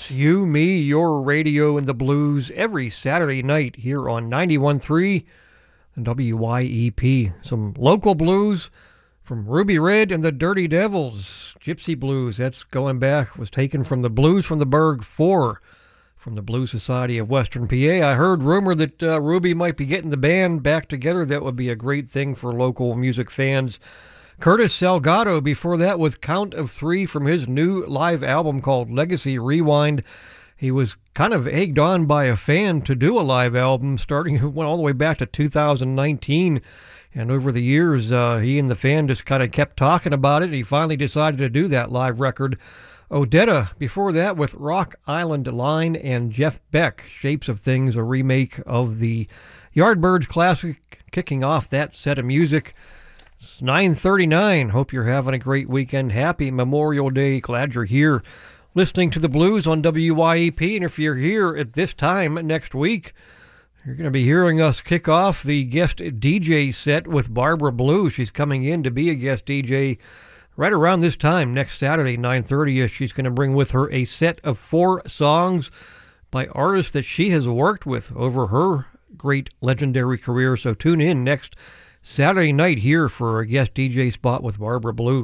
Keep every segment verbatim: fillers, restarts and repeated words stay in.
It's you, me, your radio, and the blues every Saturday night here on ninety-one point three W Y E P. Some local blues from Ruby Red and the Dirty Devils. Gypsy Blues, that's going back, was taken from the Blues from the Berg four from the Blues Society of Western P A. I heard rumor that uh, Ruby might be getting the band back together. That would be a great thing for local music fans. Curtis Salgado before that with Count of Three from his new live album called Legacy Rewind. He was kind of egged on by a fan to do a live album starting, went all the way back to two thousand nineteen. And over the years, uh, he and the fan just kind of kept talking about it. He finally decided to do that live record. Odetta before that with Rock Island Line and Jeff Beck, Shapes of Things, a remake of the Yardbirds classic, kicking off that set of music. It's nine thirty-nine. Hope you're having a great weekend. Happy Memorial Day. Glad you're here listening to the blues on W Y E P. And if you're here at this time next week, you're going to be hearing us kick off the guest D J set with Barbara Blue. She's coming in to be a guest D J right around this time next Saturday, nine thirty. She's going to bring with her a set of four songs by artists that she has worked with over her great legendary career. So tune in next Saturday night here for a guest D J spot with Barbara Blue.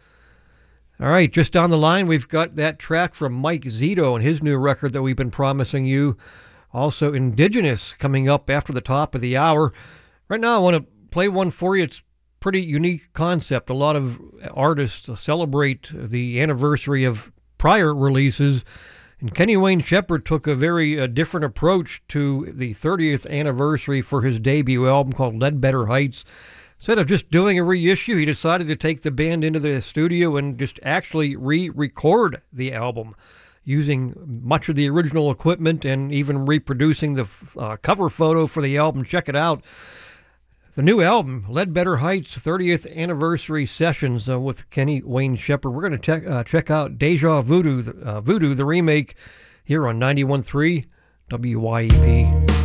All right, just down the line, we've got that track from Mike Zito and his new record that we've been promising you. Also, Indigenous coming up after the top of the hour. Right now, I want to play one for you. It's a pretty unique concept. A lot of artists celebrate the anniversary of prior releases, and Kenny Wayne Shepherd took a very uh, different approach to the thirtieth anniversary for his debut album called Ledbetter Heights. Instead of just doing a reissue, he decided to take the band into the studio and just actually re-record the album using much of the original equipment and even reproducing the uh, cover photo for the album. Check it out. The new album, Ledbetter Heights, thirtieth Anniversary Sessions uh, with Kenny Wayne Shepherd. We're going to check, uh, check out Deja Voodoo, uh, Voodoo, the remake, here on ninety-one point three W Y E P.